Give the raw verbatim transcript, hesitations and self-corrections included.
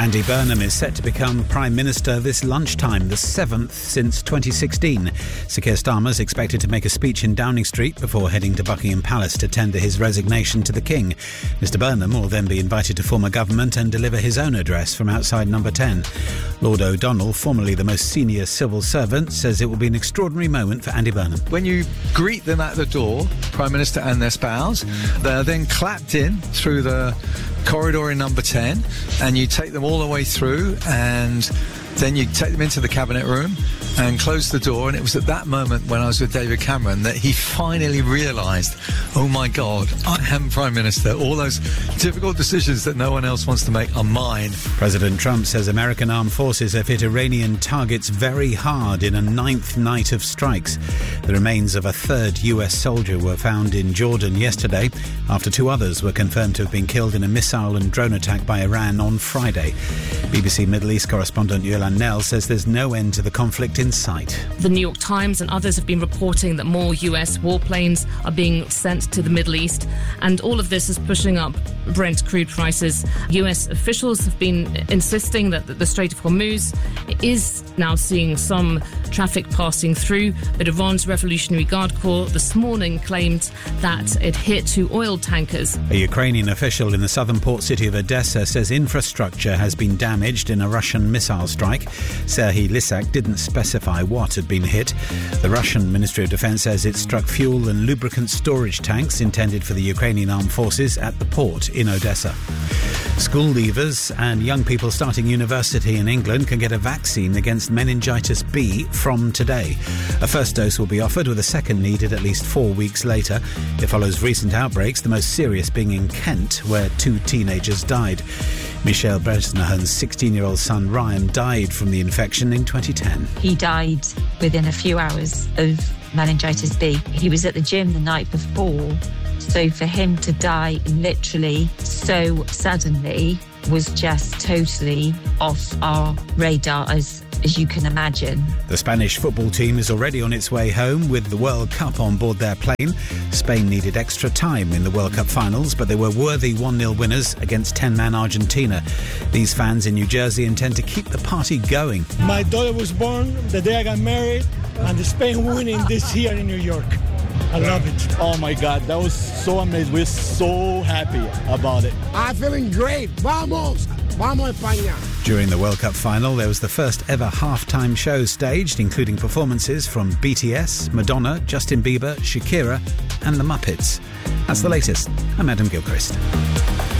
Andy Burnham is set to become Prime Minister this lunchtime, the seventh since twenty sixteen. Sir Keir Starmer is expected to make a speech in Downing Street before heading to Buckingham Palace to tender his resignation to the King. Mister Burnham will then be invited to form a government and deliver his own address from outside Number ten. Lord O'Donnell, formerly the most senior civil servant, says it will be an extraordinary moment for Andy Burnham. When you greet them at the door, Prime Minister and their spouse, they're then clapped in through the corridor in Number ten, and you take them all the way through, and then you take them into the cabinet room and close the door. And it was at that moment when I was with David Cameron that he finally realised, oh my God, I am Prime Minister. All those difficult decisions that no one else wants to make are mine. President Trump says American armed forces have hit Iranian targets very hard in a ninth night of strikes. The remains of a third U S soldier were found in Jordan yesterday after two others were confirmed to have been killed in a missile and drone attack by Iran on Friday. B B C Middle East correspondent Yolan Nell says there's no end to the conflict in sight. The New York Times and others have been reporting that more U S warplanes are being sent to the Middle East, and all of this is pushing up Brent crude prices. U S officials have been insisting that the Strait of Hormuz is now seeing some traffic passing through, but Iran's Revolutionary Guard Corps this morning claimed that it hit two oil tankers. A Ukrainian official in the southern port city of Odessa says infrastructure has been damaged in a Russian missile strike. Serhiy Lysak didn't specify what had been hit. The Russian Ministry of Defense says it struck fuel and lubricant storage tanks intended for the Ukrainian armed forces at the port in Odessa. School leavers and young people starting university in England can get a vaccine against meningitis B from today. A first dose will be offered, with a second needed at least four weeks later. It follows recent outbreaks, the most serious being in Kent, where two teenagers died. Michelle Bresnahan's sixteen-year-old son Ryan died from the infection in twenty ten. He died within a few hours of meningitis B. He was at the gym the night before, so for him to die literally so suddenly was just totally off our radar, as as you can imagine. The Spanish football team is already on its way home with the World Cup on board their plane. Spain needed extra time in the World Cup finals, but they were worthy one nil winners against ten-man Argentina. These fans in New Jersey intend to keep the party going. My daughter was born the day I got married, and Spain winning this year in New York. I love it. Oh my God, that was so amazing. We're so happy about it. I'm feeling great. Vamos! Vamos España! During the World Cup final, there was the first ever halftime show staged, including performances from B T S, Madonna, Justin Bieber, Shakira and the Muppets. That's the latest. I'm Adam Gilchrist.